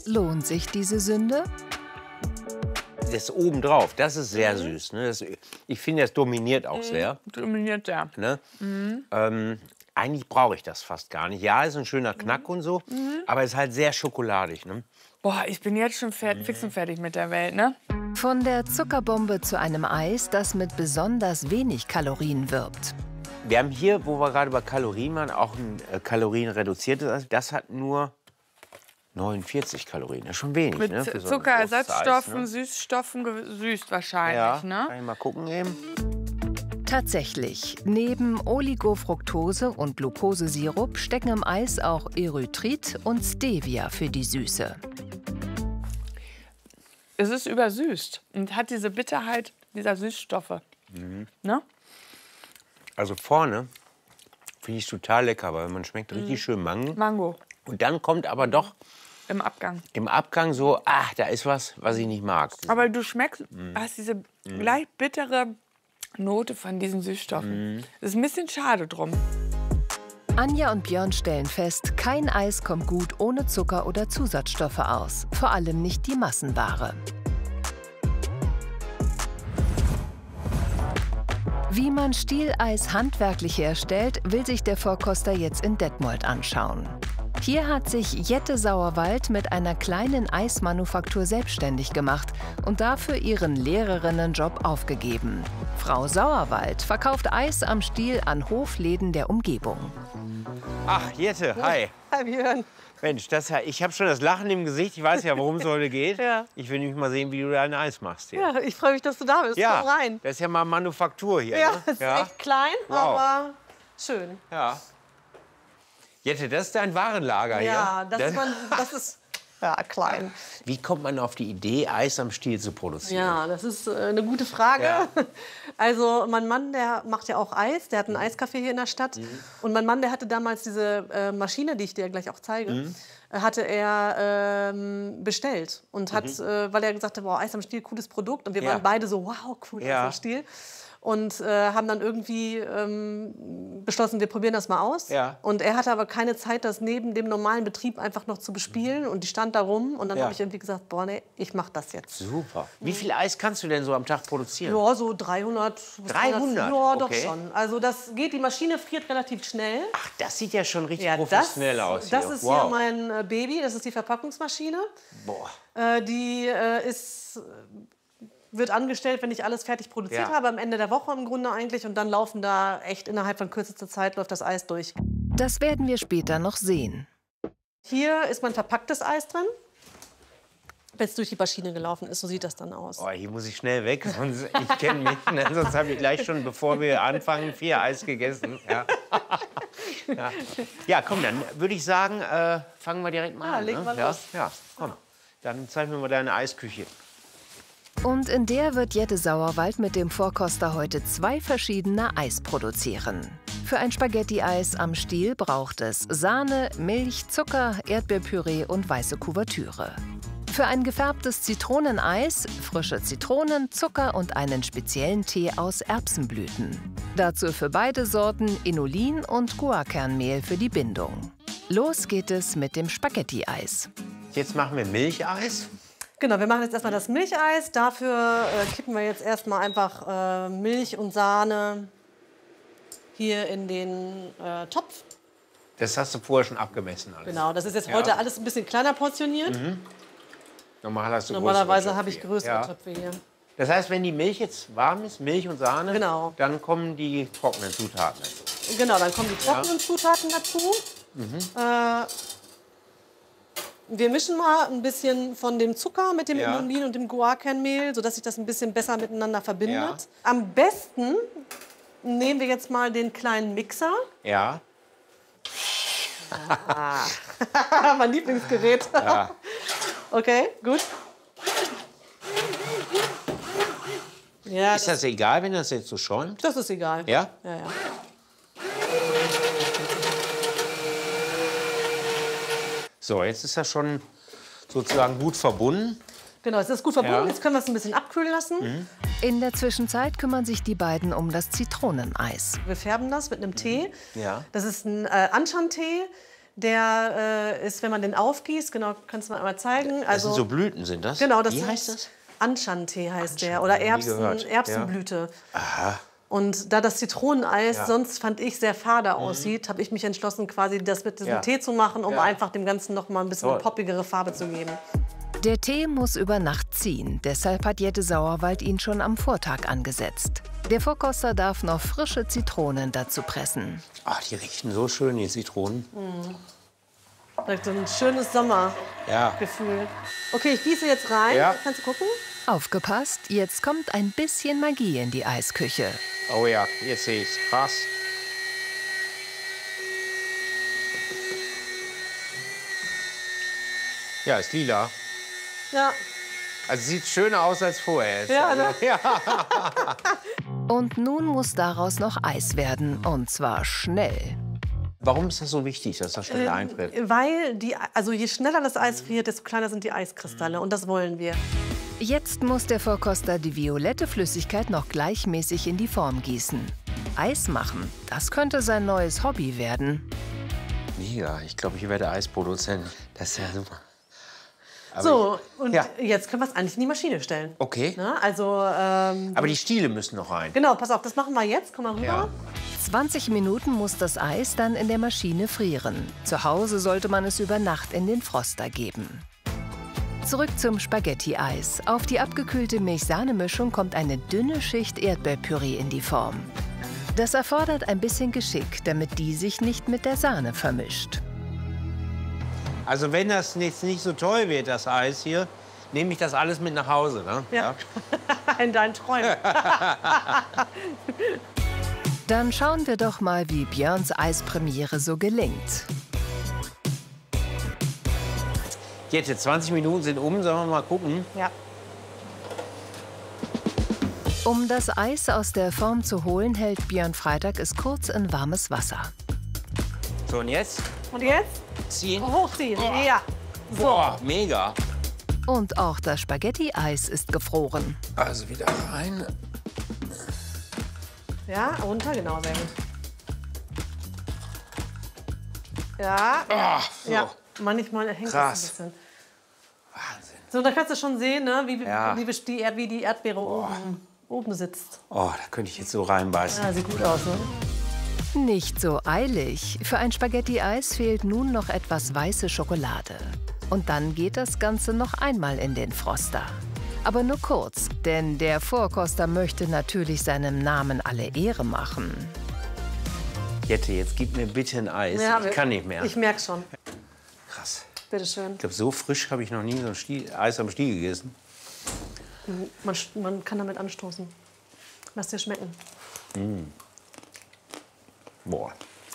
Lohnt sich diese Sünde? Das obendrauf, das ist sehr süß. Ne? Ich finde, das dominiert auch sehr. Dominiert sehr. Ne? Eigentlich brauche ich das fast gar nicht. Ja, ist ein schöner Knack und so, aber es ist halt sehr schokoladig. Ne? Boah, ich bin jetzt schon fix und fertig mit der Welt, ne? Von der Zuckerbombe zu einem Eis, das mit besonders wenig Kalorien wirbt. Wir haben hier, wo wir gerade über Kalorien waren, auch ein kalorienreduziertes Eis. Das hat nur 49 Kalorien. Das ist schon wenig. Mit Ne? Für so ein Zuckerersatzstoffen, großes Eis, ne? Süßstoffen, gesüßt wahrscheinlich, Ja, ne? kann ich mal gucken eben. Tatsächlich, neben Oligofructose und Glukosesirup stecken im Eis auch Erythrit und Stevia für die Süße. Es ist übersüßt und hat diese Bitterheit dieser Süßstoffe. Ne? Also vorne finde ich es total lecker, weil man schmeckt richtig schön Mango Und dann kommt aber doch im Abgang. im Abgang so, ach, da ist was ich nicht mag. Aber du schmeckst, hast diese leicht bittere Note von diesen Süßstoffen. Das ist ein bisschen schade drum. Anja und Björn stellen fest, kein Eis kommt gut ohne Zucker oder Zusatzstoffe aus. Vor allem nicht die Massenware. Wie man Stieleis handwerklich herstellt, will sich der Vorkoster jetzt in Detmold anschauen. Hier hat sich Jette Sauerwald mit einer kleinen Eismanufaktur selbstständig gemacht und dafür ihren Lehrerinnenjob aufgegeben. Frau Sauerwald verkauft Eis am Stiel an Hofläden der Umgebung. Ach, Jette, hi. Hi, Björn. Mensch, ich habe schon das Lachen im Gesicht. Ich weiß ja, worum es heute geht. Ja. Ich will nämlich mal sehen, wie du dein Eis machst hier. Ja, ich freue mich, dass du da bist. Ja, Komm rein. das ist ja mal Manufaktur hier. Ja, Ne? es ist echt klein, Wow. aber schön. Ja. Jette, das ist dein Warenlager Ja, hier. das ist ja klein. Wie kommt man auf die Idee, Eis am Stiel zu produzieren? Ja, das ist eine gute Frage. Ja. Also mein Mann, der macht ja auch Eis. Der hat einen Eiscafé hier in der Stadt. Und mein Mann, der hatte damals diese Maschine, die ich dir gleich auch zeige, hatte er bestellt. Und hat, weil er gesagt hat, wow, Eis am Stiel, cooles Produkt. Und wir waren beide so, wow, cool, Eis am Stiel. Und haben dann irgendwie beschlossen, wir probieren das mal aus. Ja. Und er hatte aber keine Zeit, das neben dem normalen Betrieb einfach noch zu bespielen. Und die stand da rum. Und dann habe ich irgendwie gesagt, boah, nee, ich mach das jetzt. Super. Wie viel Eis kannst du denn so am Tag produzieren? Ja, so 300. 300? Ja, doch Okay. schon. Also das geht, die Maschine friert relativ schnell. Ach, das sieht ja schon richtig Ja, professionell aus. das hier. ist wow. hier mein Baby, das ist die Verpackungsmaschine. Boah. Die wird angestellt, wenn ich alles fertig produziert habe, am Ende der Woche im Grunde eigentlich. Und dann laufen da echt innerhalb von kürzester Zeit läuft das Eis durch. Das werden wir später noch sehen. Hier ist mein verpacktes Eis drin. Wenn es durch die Maschine gelaufen ist, so sieht das dann aus. Oh, hier muss ich schnell weg, sonst, ich kenne mich, ne? Sonst habe ich gleich schon, bevor wir anfangen, 4 Eis gegessen. Ja, ja komm, dann würde ich sagen, fangen wir direkt mal an. legen wir Ne? los. Ja, komm. Dann zeig mir mal deine Eisküche. Und in der wird Jette Sauerwald mit dem Vorkoster heute 2 verschiedene Eis produzieren. Für ein Spaghetti-Eis am Stiel braucht es Sahne, Milch, Zucker, Erdbeerpüree und weiße Kuvertüre. Für ein gefärbtes Zitroneneis frische Zitronen, Zucker und einen speziellen Tee aus Erbsenblüten. Dazu für beide Sorten Inulin und Guarkernmehl für die Bindung. Los geht es mit dem Spaghetti-Eis. Jetzt machen wir Milcheis. Genau, wir machen jetzt erstmal das Milcheis. Dafür kippen wir jetzt erstmal einfach Milch und Sahne hier in den Topf. Das hast du vorher schon abgemessen alles. Genau, das ist jetzt heute alles ein bisschen kleiner portioniert. Normalerweise habe ich größere Töpfe hier. Das heißt, wenn die Milch jetzt warm ist, Milch und Sahne, Genau. dann kommen die trockenen Zutaten dazu. Genau, dann kommen die trockenen Zutaten dazu. Wir mischen mal ein bisschen von dem Zucker mit dem Inulin und dem Guarkernmehl, sodass sich das ein bisschen besser miteinander verbindet. Ja. Am besten nehmen wir jetzt mal den kleinen Mixer. Ja. Mein Lieblingsgerät. Ja. Okay, gut. Ja, Ist das egal, wenn das jetzt so schäumt? das ist egal. Ja? Ja, ja. So, jetzt ist das schon sozusagen gut verbunden. Genau, es ist gut verbunden. Ja. Jetzt können wir es ein bisschen abkühlen lassen. In der Zwischenzeit kümmern sich die beiden um das Zitroneneis. Wir färben das mit einem Tee. Ja. Das ist ein Anshan-Tee. Der ist, wenn man den aufgießt, genau, kannst du mal einmal zeigen. Das Also, sind so Blüten, sind das? genau, das Wie ist heißt das? Anshan-Tee heißt der. Oder nie gehört. Erbsenblüte. Aha. Und da das Zitroneneis Ja. sonst, fand ich, sehr fade aussieht, habe ich mich entschlossen, quasi das mit diesem Tee zu machen, um einfach dem Ganzen noch mal ein bisschen eine poppigere Farbe zu geben. Der Tee muss über Nacht ziehen, deshalb hat Jette Sauerwald ihn schon am Vortag angesetzt. Der Vorkoster darf noch frische Zitronen dazu pressen. Ach, die riechen so schön, die Zitronen. So ein schönes Sommergefühl. Ja. Okay, ich gieße jetzt rein. Ja. Kannst du gucken? Aufgepasst, jetzt kommt ein bisschen Magie in die Eisküche. Oh ja, jetzt sehe ich's. Krass. Ja, ist lila. Ja. Also sieht schöner aus als vorher. Ja, ne? ja. Und nun muss daraus noch Eis werden, und zwar schnell. Warum ist das so wichtig, dass das schnell einfriert? Weil also je schneller das Eis friert, desto kleiner sind die Eiskristalle. Und das wollen wir. Jetzt muss der Vorkoster die violette Flüssigkeit noch gleichmäßig in die Form gießen. Eis machen, das könnte sein neues Hobby werden. Mega, ich glaube, ich werde Eisproduzent. Das ist ja super. Aber So, und ja. jetzt können wir es eigentlich in die Maschine stellen. Okay. Ne? Also, Aber die Stiele müssen noch rein. genau, pass auf, das machen wir jetzt. Komm mal rüber. Ja. 20 Minuten muss das Eis dann in der Maschine frieren. Zu Hause sollte man es über Nacht in den Froster geben. Zurück zum Spaghetti-Eis. Auf die abgekühlte Milch-Sahne-Mischung kommt eine dünne Schicht Erdbeerpüree in die Form. Das erfordert ein bisschen Geschick, damit die sich nicht mit der Sahne vermischt. Also wenn das nicht so toll wird, das Eis hier, nehme ich das alles mit nach Hause. Ne? Ja. In deinen Träumen. Dann schauen wir doch mal, wie Björns Eispremiere so gelingt. Jette, 20 Minuten sind um, sollen wir mal gucken? Ja. Um das Eis aus der Form zu holen, hält Björn Freitag es kurz in warmes Wasser. So, und jetzt? Und jetzt? Ziehen. Hochziehen. Oh. Ja. Boah, mega. Und auch das Spaghetti-Eis ist gefroren. Also wieder rein. Ja, runter, genau, sehr gut. Ja. Ach, so. Ja. Manchmal hängt Krass. das ein bisschen. Wahnsinn. So, da kannst du schon sehen, ne, Ja. wie die Erdbeere oben sitzt. Oh, da könnte ich jetzt so reinbeißen. Ja, sieht gut aus, ne? Nicht so eilig. Für ein Spaghetti-Eis fehlt nun noch etwas weiße Schokolade. Und dann geht das Ganze noch einmal in den Froster. Aber nur kurz, denn der Vorkoster möchte natürlich seinem Namen alle Ehre machen. Jette, jetzt gib mir bitte ein Eis. Ja, ich kann nicht mehr. Ich merke schon. Krass. Bitte schön. Ich glaube, so frisch habe ich noch nie so ein Eis am Stiel gegessen. Man kann damit anstoßen. Lass dir schmecken. Boah.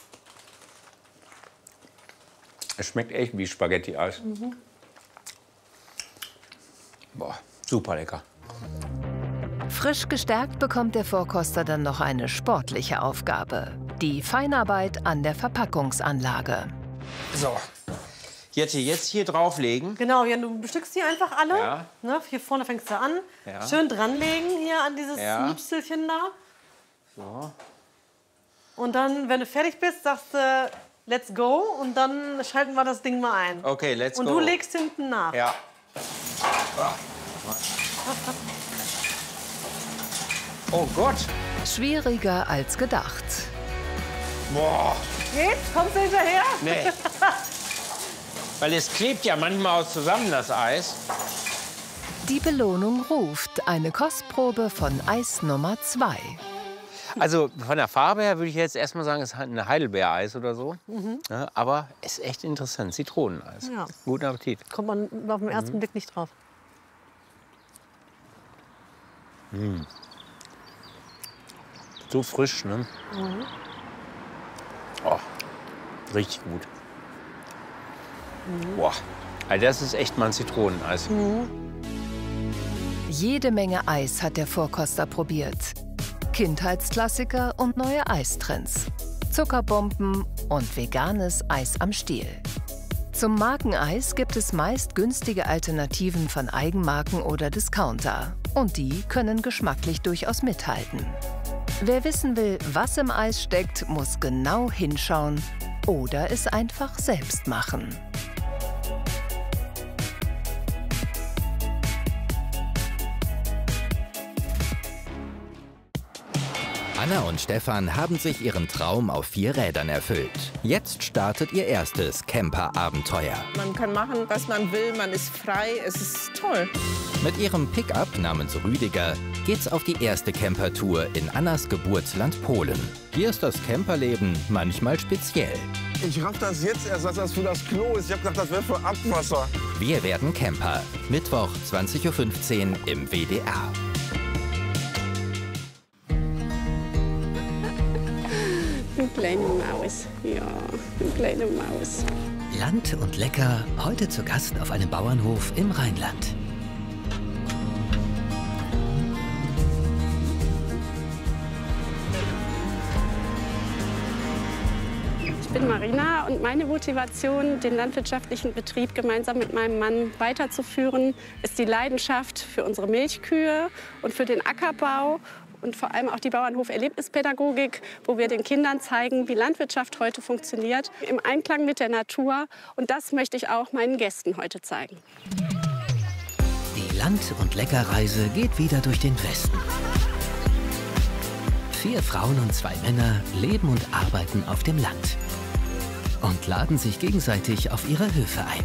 Es schmeckt echt wie Spaghetti-Eis. Boah, super lecker. Frisch gestärkt bekommt der Vorkoster dann noch eine sportliche Aufgabe. Die Feinarbeit an der Verpackungsanlage. So. Jette, jetzt hier drauflegen. Genau, ja, du bestückst die einfach alle. Ja. Ne, hier vorne fängst du an. Ja. Schön dranlegen hier an dieses Ja. Nüpselchen da. So. Und dann, wenn du fertig bist, sagst du, let's go. Und dann schalten wir das Ding mal ein. Okay, let's go. Und du legst hinten nach. Ja. Oh Gott. Schwieriger als gedacht. Boah. Geht's? Kommst du hinterher? Nee. Weil es klebt ja manchmal auch zusammen, das Eis. Die Belohnung ruft. Eine Kostprobe von Eis Nummer 2. Also von der Farbe her würde ich jetzt erstmal sagen, es ist ein Heidelbeereis oder so. Ja, aber es ist echt interessant. Zitroneneis. Ja. Guten Appetit. Kommt man auf den ersten Blick nicht drauf. So frisch, ne? Oh, richtig gut. Boah, also das ist echt mal ein Zitroneneis. Jede Menge Eis hat der Vorkoster probiert. Kindheitsklassiker und neue Eistrends. Zuckerbomben und veganes Eis am Stiel. Zum Markeneis gibt es meist günstige Alternativen von Eigenmarken oder Discounter. Und die können geschmacklich durchaus mithalten. Wer wissen will, was im Eis steckt, muss genau hinschauen oder es einfach selbst machen. Anna und Stefan haben sich ihren Traum auf 4 Rädern erfüllt. Jetzt startet ihr erstes Camper-Abenteuer. Man kann machen, was man will, man ist frei, es ist toll. Mit ihrem Pickup namens Rüdiger geht's auf die erste Campertour in Annas Geburtsland Polen. Hier ist das Camperleben manchmal speziell. Ich raff das jetzt erst, dass das für das Klo ist. Ich hab gedacht, das wäre für Abwasser. Wir werden Camper. Mittwoch 20:15 Uhr im WDR. Eine kleine Maus, ja, eine kleine Maus. Land und lecker, heute zu Gast auf einem Bauernhof im Rheinland. Ich bin Marina und meine Motivation, den landwirtschaftlichen Betrieb gemeinsam mit meinem Mann weiterzuführen, ist die Leidenschaft für unsere Milchkühe und für den Ackerbau. Und vor allem auch die Bauernhof-Erlebnispädagogik, wo wir den Kindern zeigen, wie Landwirtschaft heute funktioniert, im Einklang mit der Natur. Und das möchte ich auch meinen Gästen heute zeigen. Die Land- und Leckerreise geht wieder durch den Westen. 4 Frauen und 2 Männer leben und arbeiten auf dem Land und laden sich gegenseitig auf ihre Höfe ein.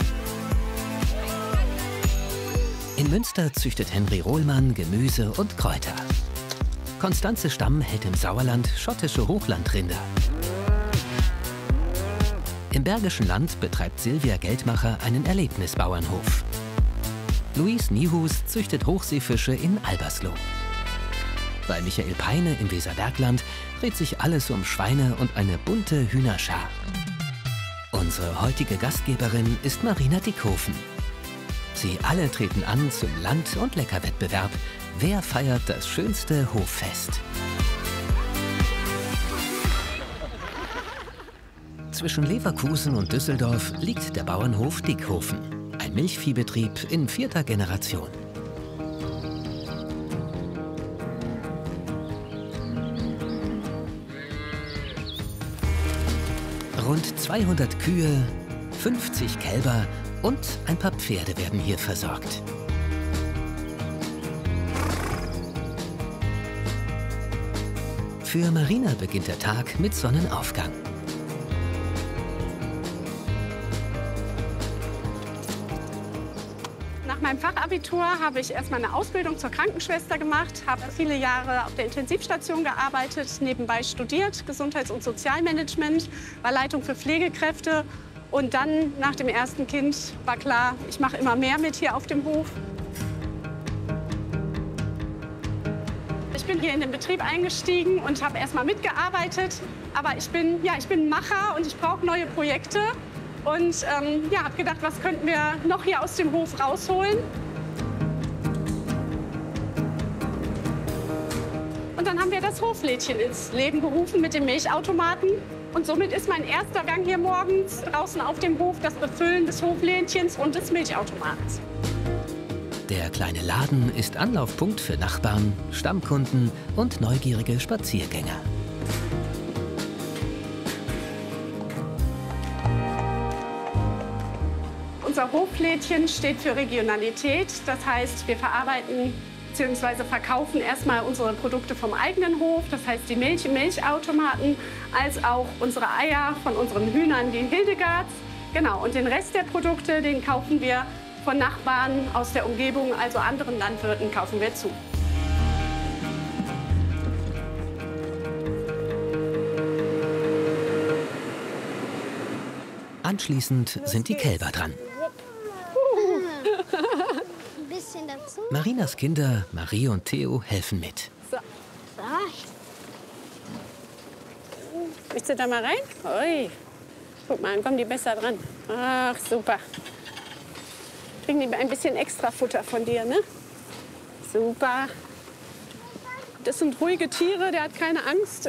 In Münster züchtet Henry Rohlmann Gemüse und Kräuter. Konstanze Stamm hält im Sauerland schottische Hochlandrinder. Im Bergischen Land betreibt Silvia Geldmacher einen Erlebnisbauernhof. Luis Niehus züchtet Hochseefische in Albersloh. Bei Michael Peine im Weserbergland dreht sich alles um Schweine und eine bunte Hühnerschar. Unsere heutige Gastgeberin ist Marina Dickhofen. Sie alle treten an zum Land- und Leckerwettbewerb. Wer feiert das schönste Hoffest? Zwischen Leverkusen und Düsseldorf liegt der Bauernhof Dickhofen. Ein Milchviehbetrieb in 4. Generation. Rund 200 Kühe, 50 Kälber und ein paar Pferde werden hier versorgt. Für Marina beginnt der Tag mit Sonnenaufgang. Nach meinem Fachabitur habe ich erstmal eine Ausbildung zur Krankenschwester gemacht, habe viele Jahre auf der Intensivstation gearbeitet, nebenbei studiert, Gesundheits- und Sozialmanagement, war Leitung für Pflegekräfte. Und dann, nach dem ersten Kind, war klar, ich mache immer mehr mit hier auf dem Hof. Ich bin hier in den Betrieb eingestiegen und habe erstmal mitgearbeitet. Aber ich bin ein Macher und ich brauche neue Projekte. Und habe gedacht, was könnten wir noch hier aus dem Hof rausholen? Und dann haben wir das Hoflädchen ins Leben gerufen mit dem Milchautomaten. Und somit ist mein erster Gang hier morgens draußen auf dem Hof das Befüllen des Hoflädchens und des Milchautomatens. Der kleine Laden ist Anlaufpunkt für Nachbarn, Stammkunden und neugierige Spaziergänger. Unser Hoflädchen steht für Regionalität. Das heißt, wir verarbeiten bzw. verkaufen erstmal unsere Produkte vom eigenen Hof. Das heißt, die Milch im Milchautomaten, als auch unsere Eier von unseren Hühnern, die Hildegards. Genau, und den Rest der Produkte, den kaufen wir von Nachbarn aus der Umgebung, also anderen Landwirten, kaufen wir zu. Anschließend sind die Kälber dran. Ein bisschen dazu. Marinas Kinder, Marie und Theo, helfen mit. So. Willst du da mal rein? Ui. Guck mal, dann kommen die besser dran. Ach, super. Kriegen die ein bisschen extra Futter von dir, ne? Super. Das sind ruhige Tiere, der hat keine Angst.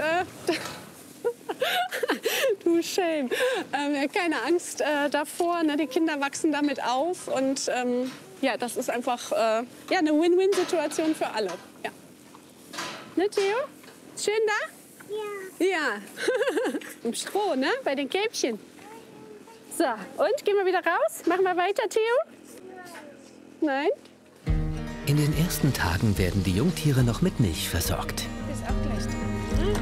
Du Schelm. Er hat keine Angst davor. Ne? Die Kinder wachsen damit auf. Und ja, das ist einfach eine Win-Win-Situation für alle. Ja. Ne, Theo? Schön da? Ja, im Stroh, ne? Bei den Kälbchen. So, und gehen wir wieder raus? Machen wir weiter, Theo? Nein? In den ersten Tagen werden die Jungtiere noch mit Milch versorgt. Ist auch gleich drin.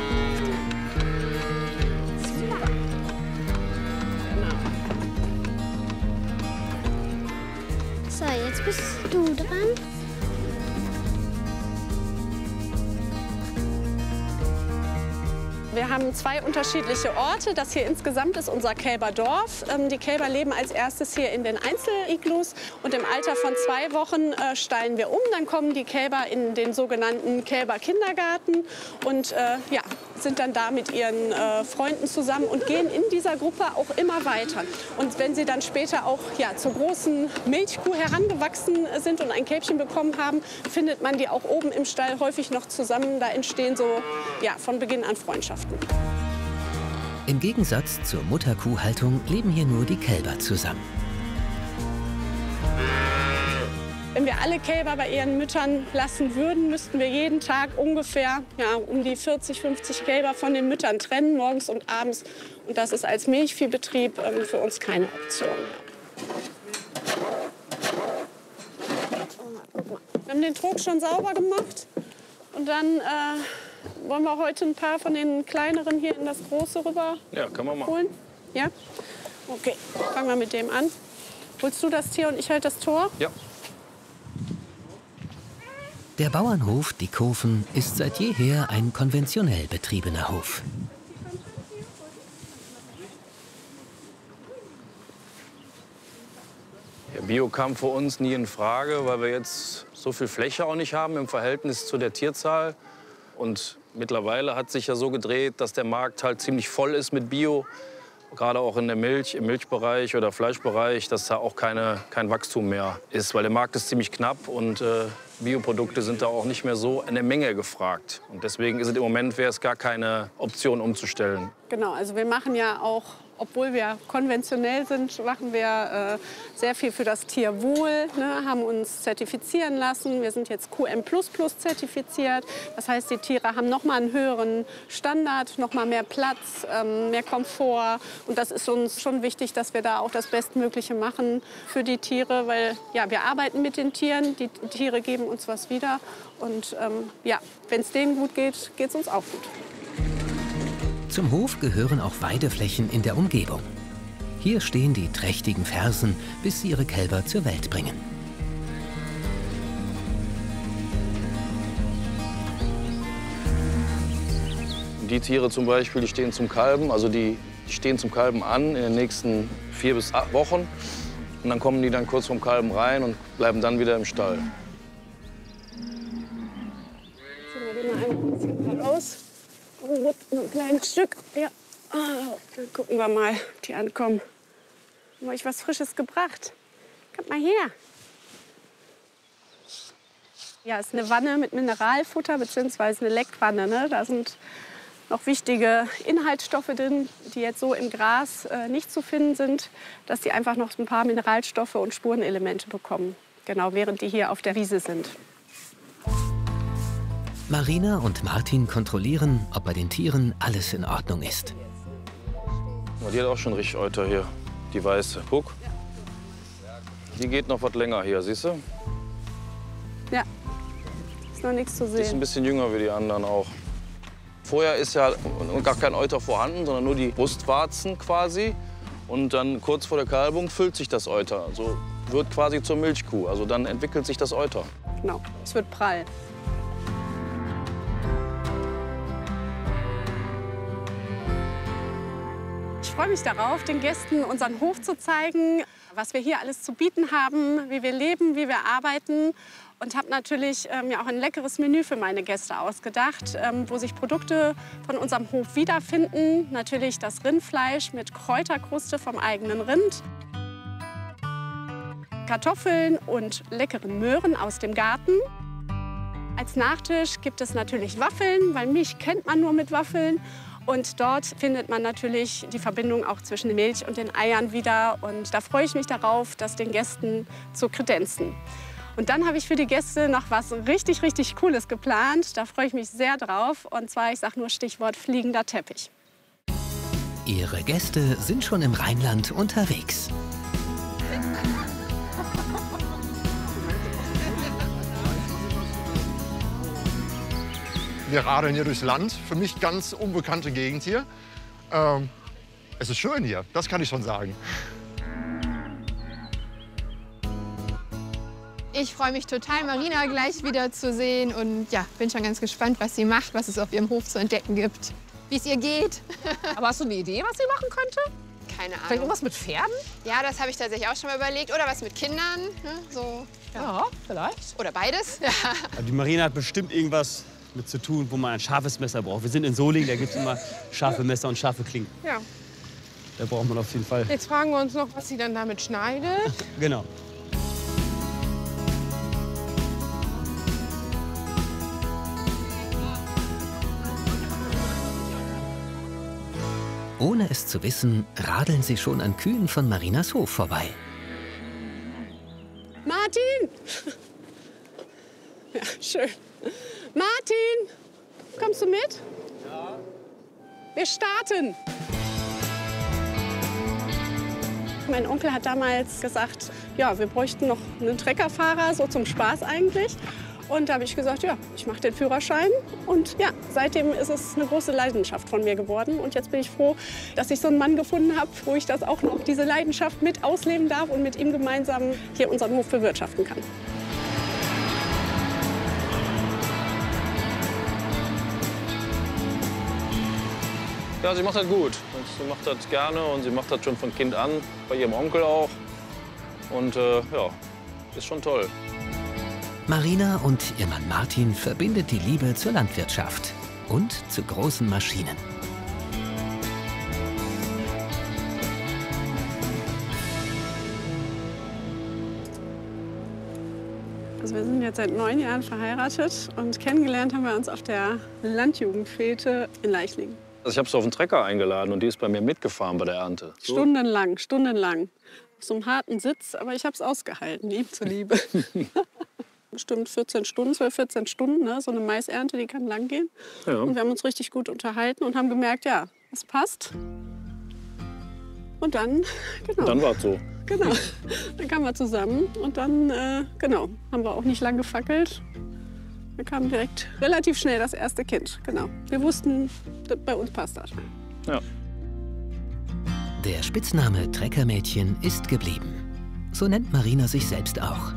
Super. Genau. So, jetzt bist du dran. Wir haben 2 unterschiedliche Orte. Das hier insgesamt ist unser Kälberdorf. Die Kälber leben als erstes hier in den Einzeliglus. Und im Alter von 2 Wochen stallen wir um. Dann kommen die Kälber in den sogenannten Kälberkindergarten und ja, sind dann da mit ihren Freunden zusammen und gehen in dieser Gruppe auch immer weiter. Und wenn sie dann später auch ja, zur großen Milchkuh herangewachsen sind und ein Kälbchen bekommen haben, findet man die auch oben im Stall häufig noch zusammen. Da entstehen so ja, von Beginn an Freundschaften. Im Gegensatz zur Mutterkuhhaltung leben hier nur die Kälber zusammen. Wenn wir alle Kälber bei ihren Müttern lassen würden, müssten wir jeden Tag ungefähr ja, um die 40, 50 Kälber von den Müttern trennen, morgens und abends. Und das ist als Milchviehbetrieb für uns keine Option. Wir haben den Trog schon sauber gemacht und dann wollen wir heute ein paar von den kleineren hier in das große rüber holen. Ja? Okay, fangen wir mit dem an. Holst du das Tier und ich halte das Tor? Ja. Der Bauernhof Diekhofen ist seit jeher ein konventionell betriebener Hof. Ja, Bio kam für uns nie in Frage, weil wir jetzt so viel Fläche auch nicht haben im Verhältnis zu der Tierzahl. Und mittlerweile hat sich ja so gedreht, dass der Markt halt ziemlich voll ist mit Bio. Gerade auch in der Milch, im Milchbereich oder Fleischbereich, dass da auch kein Wachstum mehr ist. Weil der Markt ist ziemlich knapp und Bioprodukte sind da auch nicht mehr so in der Menge gefragt. Und deswegen ist es im Moment, wäre es gar keine Option umzustellen. Genau, also wir machen ja auch, obwohl wir konventionell sind, machen wir sehr viel für das Tierwohl, ne, haben uns zertifizieren lassen. Wir sind jetzt QM++ zertifiziert. Das heißt, die Tiere haben noch mal einen höheren Standard, noch mal mehr Platz, mehr Komfort. Und das ist uns schon wichtig, dass wir da auch das Bestmögliche machen für die Tiere, weil ja, wir arbeiten mit den Tieren, die Tiere geben uns was wieder. Und ja, wenn es denen gut geht, geht es uns auch gut. Zum Hof gehören auch Weideflächen in der Umgebung. Hier stehen die trächtigen Fersen, bis sie ihre Kälber zur Welt bringen. Die Tiere zum Beispiel, die stehen zum Kalben, also die stehen zum Kalben an in den nächsten 4 bis 8 Wochen. Und dann kommen die dann kurz vom Kalben rein und bleiben dann wieder im Stall. Ziehen wir die mal ein bisschen raus. Noch ein kleines Stück. Ja. Dann gucken wir mal, ob die ankommen. Haben wir euch was Frisches gebracht? Kommt mal her. Ja, ist eine Wanne mit Mineralfutter bzw. eine Leckwanne. Ne? Da sind noch wichtige Inhaltsstoffe drin, die jetzt so im Gras nicht zu finden sind, dass die einfach noch ein paar Mineralstoffe und Spurenelemente bekommen. Genau, während die hier auf der Wiese sind. Marina und Martin kontrollieren, ob bei den Tieren alles in Ordnung ist. Die hat auch schon richtig Euter hier, die weiße. Guck. Die geht noch was länger hier, siehst du? Ja, ist noch nichts zu Die ist ein sehen. bisschen jünger wie die anderen auch. Vorher ist ja gar kein Euter vorhanden, sondern nur die Brustwarzen quasi. Und dann kurz vor der Kalbung füllt sich das Euter. Also wird quasi zur Milchkuh. Also dann entwickelt sich das Euter. Genau, es wird prall. Ich freue mich darauf, den Gästen unseren Hof zu zeigen, was wir hier alles zu bieten haben, wie wir leben, wie wir arbeiten. Und habe natürlich mir auch ein leckeres Menü für meine Gäste ausgedacht, wo sich Produkte von unserem Hof wiederfinden. Natürlich das Rindfleisch mit Kräuterkruste vom eigenen Rind. Kartoffeln und leckeren Möhren aus dem Garten. Als Nachtisch gibt es natürlich Waffeln, weil Milch kennt man nur mit Waffeln. Und dort findet man natürlich die Verbindung auch zwischen Milch und den Eiern wieder. Und da freue ich mich darauf, das den Gästen zu kredenzen. Und dann habe ich für die Gäste noch was richtig, richtig Cooles geplant. Da freue ich mich sehr drauf. Und zwar, ich sage nur Stichwort fliegender Teppich. Ihre Gäste sind schon im Rheinland unterwegs. Wir radeln hier durchs Land. Für mich ganz unbekannte Gegend hier. Es ist schön hier, das kann ich schon sagen. Ich freue mich total, Marina gleich wieder zu sehen und ja, bin schon ganz gespannt, was sie macht, was es auf ihrem Hof zu entdecken gibt, wie es ihr geht. Aber hast du eine Idee, was sie machen könnte? Keine Ahnung. Vielleicht irgendwas mit Pferden? Ja, das habe ich tatsächlich auch schon mal überlegt. Oder was mit Kindern. Ne? So, ja, vielleicht. Oder beides. Ja. Die Marina hat bestimmt irgendwas mit zu tun, wo man ein scharfes Messer braucht. Wir sind in Solingen, da gibt es immer scharfe Messer und scharfe Klingen. Ja. Da braucht man auf jeden Fall. Jetzt fragen wir uns noch, was sie dann damit schneidet. Genau. Ohne es zu wissen, radeln sie schon an Kühen von Marinas Hof vorbei. Martin! Ja, schön. Martin, kommst du mit? Ja. Wir starten. Mein Onkel hat damals gesagt, ja, wir bräuchten noch einen Treckerfahrer, so zum Spaß eigentlich. Und da habe ich gesagt, ja, ich mache den Führerschein. Und ja, seitdem ist es eine große Leidenschaft von mir geworden. Und jetzt bin ich froh, dass ich so einen Mann gefunden habe, wo ich das auch noch, diese Leidenschaft mit ausleben darf und mit ihm gemeinsam hier unseren Hof bewirtschaften kann. Ja, sie macht das gut. Sie macht das gerne und sie macht das schon von Kind an, bei ihrem Onkel auch. Und ja, ist schon toll. Marina und ihr Mann Martin verbindet die Liebe zur Landwirtschaft und zu großen Maschinen. Also wir sind jetzt seit 9 Jahren verheiratet und kennengelernt haben wir uns auf der Landjugendfete in Leichlingen. Also ich habe sie auf den Trecker eingeladen und die ist bei mir mitgefahren bei der Ernte. So. Stundenlang, stundenlang. Auf so einem harten Sitz, aber ich habe es ausgehalten, ihm zuliebe. Bestimmt 14 Stunden, 12, 14 Stunden, ne? So eine Maisernte, die kann lang gehen. Ja. Und wir haben uns richtig gut unterhalten und haben gemerkt, ja, es passt. Und dann, genau. Und dann war es so. Genau, dann kamen wir zusammen und dann, genau, haben wir auch nicht lang gefackelt. Wir kamen direkt relativ schnell das erste Kind, genau. Wir wussten, bei uns passt das. Ja. Der Spitzname Treckermädchen ist geblieben. So nennt Marina sich selbst auch.